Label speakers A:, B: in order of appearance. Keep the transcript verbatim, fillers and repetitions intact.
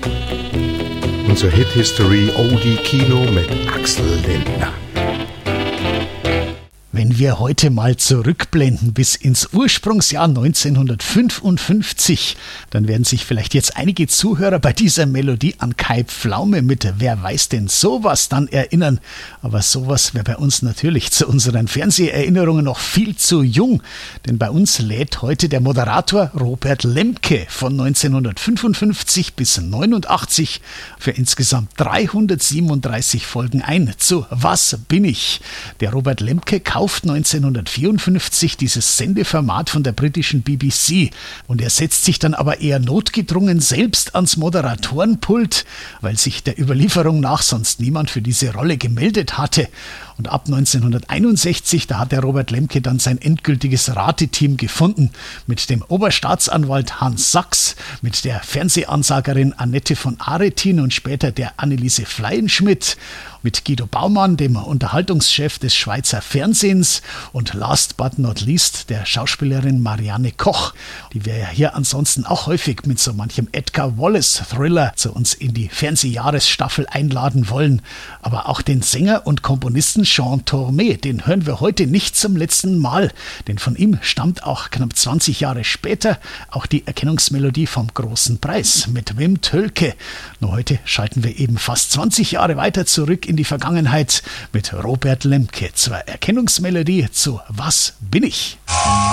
A: Unser Hit History Oldie Kino mit Axel Lindner.
B: Wenn wir heute mal zurückblenden bis ins Ursprungsjahr neunzehnhundertfünfundfünfzig, dann werden sich vielleicht jetzt einige Zuhörer bei dieser Melodie an Kai Pflaume mit Wer weiß denn sowas dann erinnern. Aber sowas wäre bei uns natürlich zu unseren Fernseherinnerungen noch viel zu jung. Denn bei uns lädt heute der Moderator Robert Lemke von neunzehnhundertfünfundfünfzig bis neunundachtzig für insgesamt dreihundertsiebenunddreißig Folgen ein zu Was bin ich? Der Robert Lemke kauft neunzehnhundertvierundfünfzig dieses Sendeformat von der britischen B B C und er setzt sich dann aber eher notgedrungen selbst ans Moderatorenpult, weil sich der Überlieferung nach sonst niemand für diese Rolle gemeldet hatte. Und ab neunzehnhunderteinundsechzig, da hat der Robert Lemke dann sein endgültiges Rateteam gefunden mit dem Oberstaatsanwalt Hans Sachs, mit der Fernsehansagerin Annette von Aretin und später der Anneliese Fleienschmidt, mit Guido Baumann, dem Unterhaltungschef des Schweizer Fernsehens und last but not least der Schauspielerin Marianne Koch, die wir ja hier ansonsten auch häufig mit so manchem Edgar Wallace-Thriller zu uns in die Fernsehjahresstaffel einladen wollen. Aber auch den Sänger und Komponisten Jean Tormé, den hören wir heute nicht zum letzten Mal, denn von ihm stammt auch knapp zwanzig Jahre später auch die Erkennungsmelodie vom Großen Preis mit Wim Tölke. Nur heute schalten wir eben fast zwanzig Jahre weiter zurück in die Vergangenheit mit Robert Lemke zur Erkennungsmelodie zu Was bin ich?